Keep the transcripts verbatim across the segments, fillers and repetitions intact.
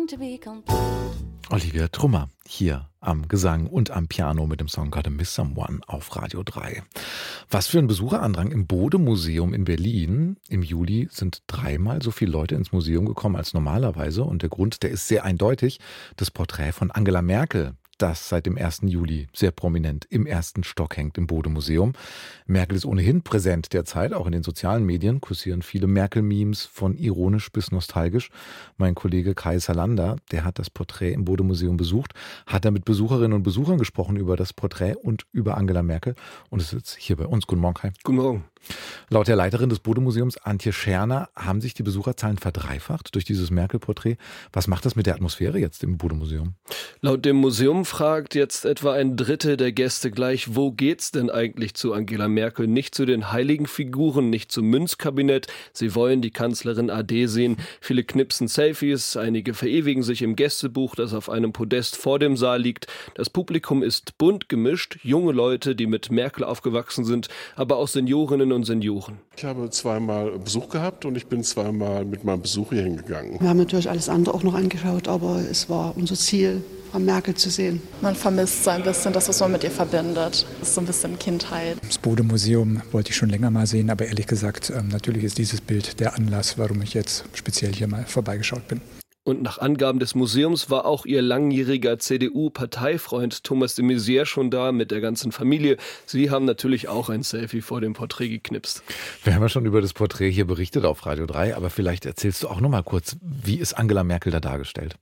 want to be complete. Olivia Trummer hier am Gesang und am Piano mit dem Song Gotta Miss Someone auf Radio drei. Was für ein Besucherandrang im Bode-Museum in Berlin. Im Juli sind dreimal so viele Leute ins Museum gekommen als normalerweise. Und der Grund, der ist sehr eindeutig. Das Porträt von Angela Merkel, das seit dem ersten Juli sehr prominent im ersten Stock hängt im Bode-Museum. Merkel ist ohnehin präsent derzeit, auch in den sozialen Medien kursieren viele Merkel-Memes von ironisch bis nostalgisch. Mein Kollege Kai Salander, der hat das Porträt im Bode-Museum besucht, hat da mit Besucherinnen und Besuchern gesprochen über das Porträt und über Angela Merkel und ist jetzt hier bei uns. Guten Morgen, Kai. Guten Morgen. Laut der Leiterin des Bode-Museums, Antje Scherner, haben sich die Besucherzahlen verdreifacht durch dieses Merkel-Porträt. Was macht das mit der Atmosphäre jetzt im Bode-Museum? Laut dem Museum fragt jetzt etwa ein Drittel der Gäste gleich, wo geht's denn eigentlich zu Angela Merkel? Nicht zu den heiligen Figuren, nicht zum Münzkabinett. Sie wollen die Kanzlerin A D sehen. Viele knipsen Selfies, einige verewigen sich im Gästebuch, das auf einem Podest vor dem Saal liegt. Das Publikum ist bunt gemischt, junge Leute, die mit Merkel aufgewachsen sind, aber auch Seniorinnen und Senioren. Ich habe zweimal Besuch gehabt und ich bin zweimal mit meinem Besuch hier hingegangen. Wir haben natürlich alles andere auch noch angeschaut, aber es war unser Ziel, Frau Merkel zu sehen. Man vermisst so ein bisschen das, was man mit ihr verbindet. Das ist so ein bisschen Kindheit. Das Bode-Museum wollte ich schon länger mal sehen, aber ehrlich gesagt, natürlich ist dieses Bild der Anlass, warum ich jetzt speziell hier mal vorbeigeschaut bin. Und nach Angaben des Museums war auch ihr langjähriger C D U-Parteifreund Thomas de Maizière schon da mit der ganzen Familie. Sie haben natürlich auch ein Selfie vor dem Porträt geknipst. Wir haben ja schon über das Porträt hier berichtet auf Radio drei, aber vielleicht erzählst du auch noch mal kurz, wie ist Angela Merkel da dargestellt?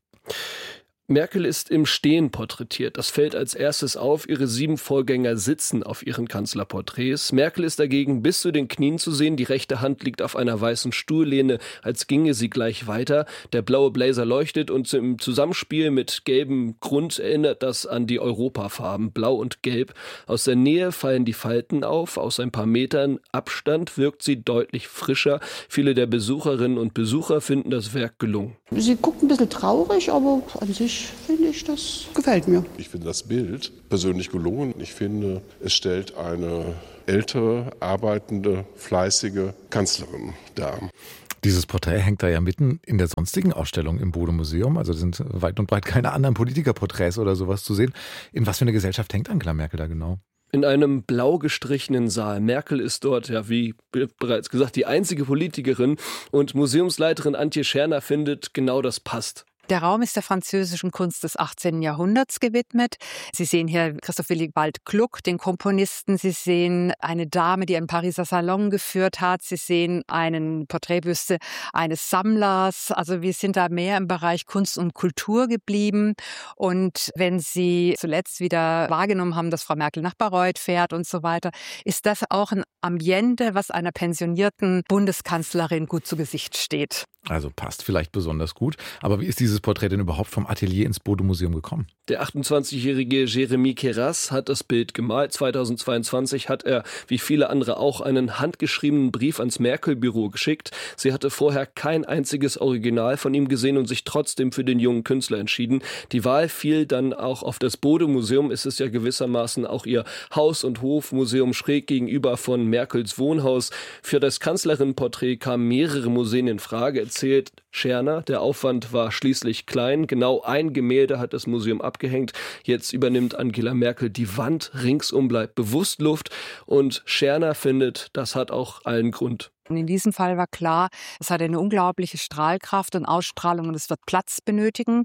Merkel ist im Stehen porträtiert. Das fällt als erstes auf. Ihre sieben Vorgänger sitzen auf ihren Kanzlerporträts. Merkel ist dagegen bis zu den Knien zu sehen. Die rechte Hand liegt auf einer weißen Stuhllehne, als ginge sie gleich weiter. Der blaue Blazer leuchtet und im Zusammenspiel mit gelbem Grund erinnert das an die Europafarben, blau und gelb. Aus der Nähe fallen die Falten auf. Aus ein paar Metern Abstand wirkt sie deutlich frischer. Viele der Besucherinnen und Besucher finden das Werk gelungen. Sie guckt ein bisschen traurig, aber an sich finde ich, das gefällt mir. Ich finde das Bild persönlich gelungen. Ich finde, es stellt eine ältere, arbeitende, fleißige Kanzlerin dar. Dieses Porträt hängt da ja mitten in der sonstigen Ausstellung im Bode-Museum. Also sind weit und breit keine anderen Politikerporträts oder sowas zu sehen. In was für eine Gesellschaft hängt Angela Merkel da genau? In einem blau gestrichenen Saal. Merkel ist dort, ja wie bereits gesagt, die einzige Politikerin und Museumsleiterin Antje Scherner findet, genau das passt. Der Raum ist der französischen Kunst des achtzehnten Jahrhunderts gewidmet. Sie sehen hier Christoph Willibald Gluck, den Komponisten. Sie sehen eine Dame, die einen Pariser Salon geführt hat. Sie sehen einen Porträtbüste eines Sammlers. Also wir sind da mehr im Bereich Kunst und Kultur geblieben. Und wenn Sie zuletzt wieder wahrgenommen haben, dass Frau Merkel nach Bayreuth fährt und so weiter, ist das auch ein Ambiente, was einer pensionierten Bundeskanzlerin gut zu Gesicht steht. Also passt vielleicht besonders gut. Aber wie ist dieses Porträt denn überhaupt vom Atelier ins Bode-Museum gekommen? Der achtundzwanzigjährige Jeremy Keras hat das Bild gemalt. zweitausendzweiundzwanzig hat er, wie viele andere auch, einen handgeschriebenen Brief ans Merkel-Büro geschickt. Sie hatte vorher kein einziges Original von ihm gesehen und sich trotzdem für den jungen Künstler entschieden. Die Wahl fiel dann auch auf das Bode-Museum. Es ist ja gewissermaßen auch ihr Haus- und Hofmuseum schräg gegenüber von Merkels Wohnhaus. Für das Kanzlerinnenporträt kamen mehrere Museen in Frage, erzählt Scherner. Der Aufwand war schließlich klein. Genau ein Gemälde hat das Museum abgehängt. Jetzt übernimmt Angela Merkel die Wand. Ringsum bleibt bewusst Luft. Und Scherner findet, das hat auch allen Grund. Und in diesem Fall war klar, es hat eine unglaubliche Strahlkraft und Ausstrahlung und es wird Platz benötigen.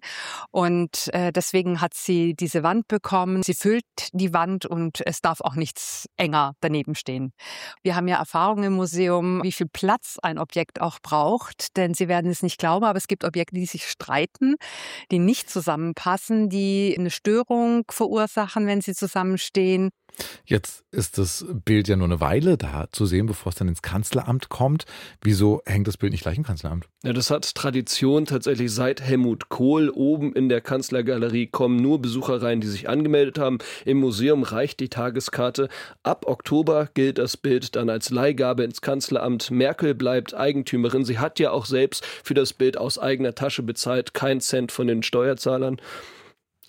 Und äh, deswegen hat sie diese Wand bekommen. Sie füllt die Wand und es darf auch nichts enger daneben stehen. Wir haben ja Erfahrung im Museum, wie viel Platz ein Objekt auch braucht. Denn Sie werden es nicht glauben, aber es gibt Objekte, die sich streiten, die nicht zusammenpassen, die eine Störung verursachen, wenn sie zusammenstehen. Jetzt ist das Bild ja nur eine Weile da zu sehen, bevor es dann ins Kanzleramt kommt. Wieso hängt das Bild nicht gleich im Kanzleramt? Ja, das hat Tradition tatsächlich seit Helmut Kohl. Oben in der Kanzlergalerie kommen nur Besucher rein, die sich angemeldet haben. Im Museum reicht die Tageskarte. Ab Oktober gilt das Bild dann als Leihgabe ins Kanzleramt. Merkel bleibt Eigentümerin. Sie hat ja auch selbst für das Bild aus eigener Tasche bezahlt. Kein Cent von den Steuerzahlern. Ja,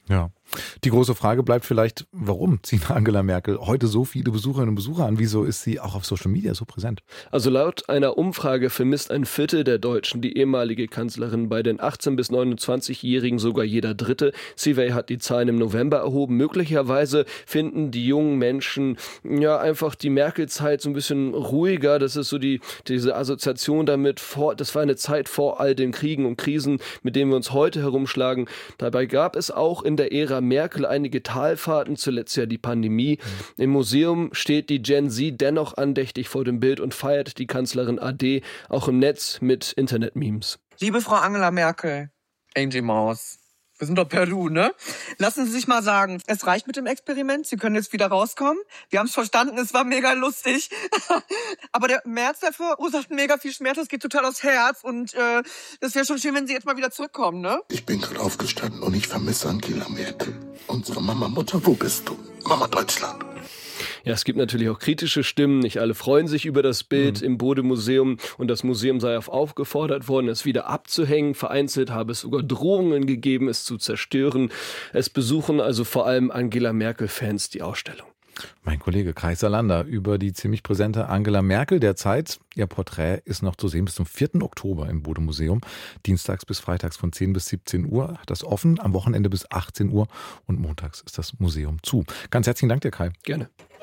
Die große Frage bleibt vielleicht, warum ziehen Angela Merkel heute so viele Besucherinnen und Besucher an? Wieso ist sie auch auf Social Media so präsent? Also laut einer Umfrage vermisst ein Viertel der Deutschen die ehemalige Kanzlerin, bei den achtzehn- bis neunundzwanzigjährigen sogar jeder Dritte. Seaway hat die Zahlen im November erhoben. Möglicherweise finden die jungen Menschen ja einfach die Merkel-Zeit so ein bisschen ruhiger. Das ist so die diese Assoziation damit, vor, das war eine Zeit vor all den Kriegen und Krisen, mit denen wir uns heute herumschlagen. Dabei gab es auch in der Ära Merkel einige Talfahrten, zuletzt ja die Pandemie. Im Museum steht die Gen Z dennoch andächtig vor dem Bild und feiert die Kanzlerin A D auch im Netz mit Internet-Memes. Liebe Frau Angela Merkel, Angie Maus, wir sind doch per Du, ne? Lassen Sie sich mal sagen, es reicht mit dem Experiment, Sie können jetzt wieder rauskommen. Wir haben es verstanden, es war mega lustig. Aber der März, der verursacht mega viel Schmerz, das geht total aufs Herz. Und äh, das wäre schon schön, wenn Sie jetzt mal wieder zurückkommen, ne? Ich bin gerade aufgestanden und ich vermisse Angela Merkel. Unsere Mama, Mutter, wo bist du? Mama Deutschland. Ja, es gibt natürlich auch kritische Stimmen. Nicht alle freuen sich über das Bild mhm. im Bode-Museum und das Museum sei auch aufgefordert worden, es wieder abzuhängen. Vereinzelt habe es sogar Drohungen gegeben, es zu zerstören. Es besuchen also vor allem Angela Merkel-Fans die Ausstellung. Mein Kollege Kai Salander über die ziemlich präsente Angela Merkel derzeit. Ihr Porträt ist noch zu sehen bis zum vierten Oktober im Bode-Museum. Dienstags bis freitags von zehn bis siebzehn Uhr hat das offen, am Wochenende bis achtzehn Uhr und montags ist das Museum zu. Ganz herzlichen Dank dir, Kai. Gerne.